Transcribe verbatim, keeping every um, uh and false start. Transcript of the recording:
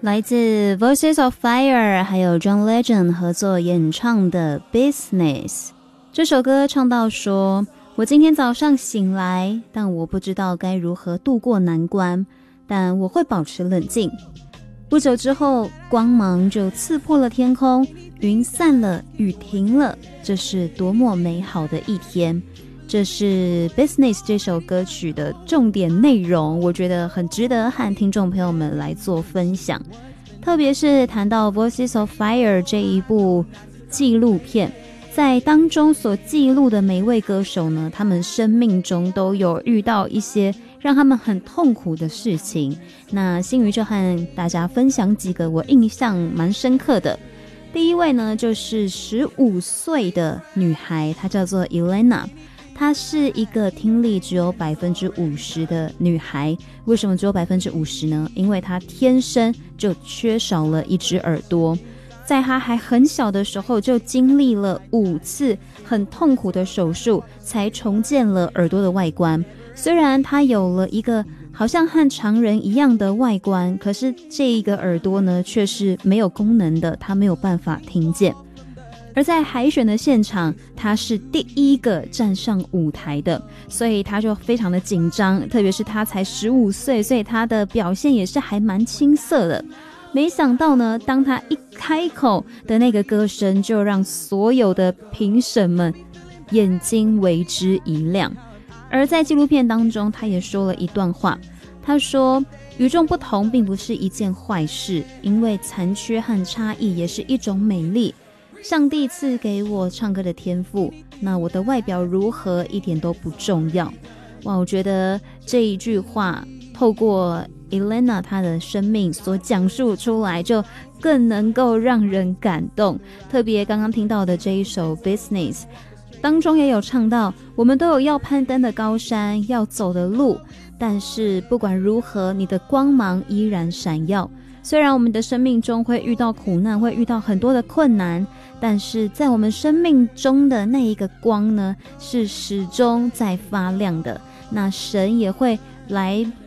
来自 Voices of Fire 还有 John Legend 合作演唱的 Business。 这首歌唱到说，我今天早上醒来，但我不知道该如何度过难关，但我会保持冷静。不久之后，光芒就刺破了天空，云散了，雨停了，这是多么美好的一天。这是 Business 这首歌曲的重点内容，我觉得很值得和听众朋友们来做分享。特别是谈到 Voices of Fire 这一部纪录片，在当中所记录的每一位歌手呢，他们生命中都有遇到一些让他们很痛苦的事情。那新宇就和大家分享几个我印象蛮深刻的。第一位呢，就是十五岁的女孩，她叫做 Elena。她是一个听力只有 百分之五十 的女孩。为什么只有 百分之五十 呢？因为她天生就缺少了一只耳朵。在她还很小的时候，就经历了五次很痛苦的手术，才重建了耳朵的外观。虽然她有了一个好像和常人一样的外观，可是这一个耳朵呢，却是没有功能的，她没有办法听见。而在海选的现场，他是第一个站上舞台的，所以他就非常的紧张，特别是他才十五岁，所以他的表现也是还蛮青涩的。没想到呢，当他一开口的那个歌声，就让所有的评审们眼睛为之一亮。而在纪录片当中，他也说了一段话，他说，与众不同并不是一件坏事，因为残缺和差异也是一种美丽。上帝赐给我唱歌的天赋，那我的外表如何一点都不重要。哇，我觉得这一句话透过 Elena 她的生命所讲述出来，就更能够让人感动。特别刚刚听到的这一首 Business 当中也有唱到，我们都有要攀登的高山，要走的路，但是不管如何，你的光芒依然闪耀。虽然我们的生命中会遇到苦难，会遇到很多的困难，但是在我们生命中的那一个光呢，是始终在发亮的。那神也会来